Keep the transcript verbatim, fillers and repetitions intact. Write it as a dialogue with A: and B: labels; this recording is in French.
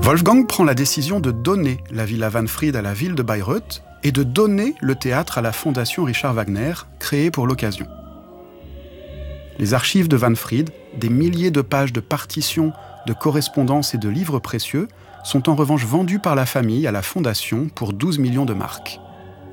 A: Wolfgang prend la décision de donner la Villa Wahnfried à la ville de Bayreuth et de donner le théâtre à la Fondation Richard Wagner, créée pour l'occasion. Les archives de Wahnfried, des milliers de pages de partitions, de correspondances et de livres précieux, sont en revanche vendues par la famille à la Fondation pour douze millions de marks.